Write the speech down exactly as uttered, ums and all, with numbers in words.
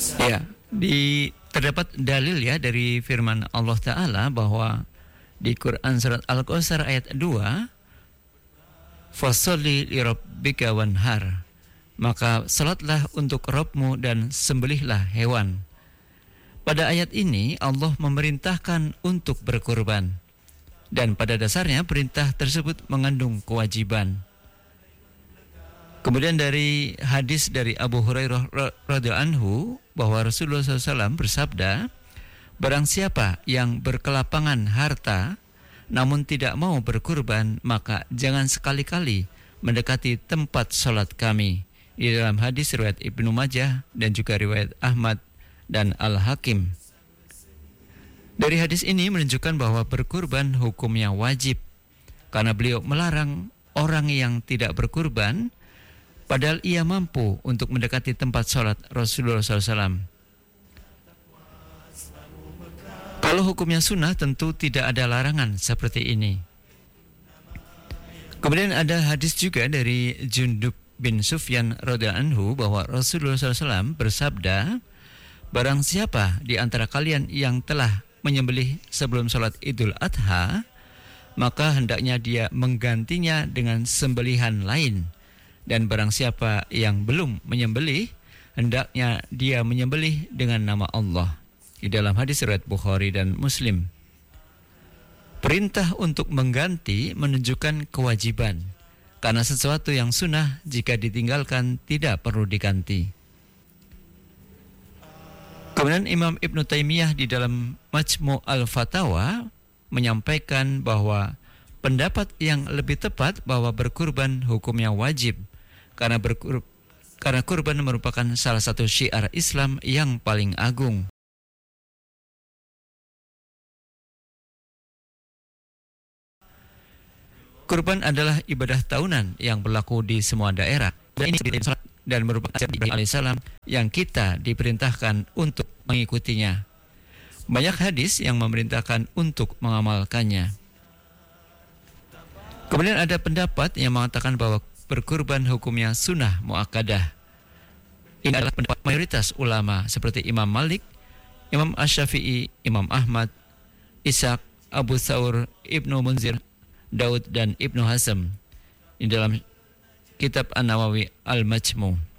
Ya, di terdapat dalil ya dari firman Allah Ta'ala bahwa di Quran surat Al-Kautsar ayat dua, Fasholli lirabbika wanhar, maka salatlah untuk Rabbmu dan sembelihlah hewan. Pada ayat ini Allah memerintahkan untuk berkurban, dan pada dasarnya perintah tersebut mengandung kewajiban. Kemudian dari hadis dari Abu Hurairah radhiyallahu anhu bahwa Rasulullah shallallahu alaihi wasallam bersabda, barang siapa yang berkelapangan harta namun tidak mau berkurban, maka jangan sekali-kali mendekati tempat sholat kami. Di dalam hadis riwayat Ibnu Majah dan juga riwayat Ahmad dan Al-Hakim. Dari hadis ini menunjukkan bahwa berkurban hukumnya wajib, karena beliau melarang orang yang tidak berkurban padahal ia mampu untuk mendekati tempat sholat Rasulullah shallallahu alaihi wasallam. Kalau hukumnya sunnah tentu tidak ada larangan seperti ini. Kemudian ada hadis juga dari Jundub bin Sufyan radhiyallahu anhu bahwa Rasulullah shallallahu alaihi wasallam bersabda, barang siapa di antara kalian yang telah menyembelih sebelum sholat Idul Adha, maka hendaknya dia menggantinya dengan sembelihan lain. Dan barang siapa yang belum menyembelih, hendaknya dia menyembelih dengan nama Allah. Di dalam hadis riwayat Bukhari dan Muslim. Perintah untuk mengganti menunjukkan kewajiban, karena sesuatu yang sunnah jika ditinggalkan tidak perlu diganti. Kemudian Imam Ibnu Taimiyah di dalam Majmu' al-Fatawa menyampaikan bahwa pendapat yang lebih tepat bahwa berkurban hukumnya wajib, karena berkur karena kurban merupakan salah satu syiar Islam yang paling agung. Kurban adalah ibadah tahunan yang berlaku di semua daerah, dan ini dan merupakan Ibrahim alaihissalam yang kita diperintahkan untuk mengikutinya. Banyak hadis yang memerintahkan untuk mengamalkannya. Kemudian ada pendapat yang mengatakan bahwa berkurban hukumnya sunnah muakkadah. Ini adalah pendapat mayoritas ulama seperti Imam Malik, Imam Asy-Syafi'i, Imam Ahmad, Ishaq, Abu Thawr, Ibnu Munzir, Daud dan Ibnu Hazm di dalam kitab An-Nawawi Al-Majmu'.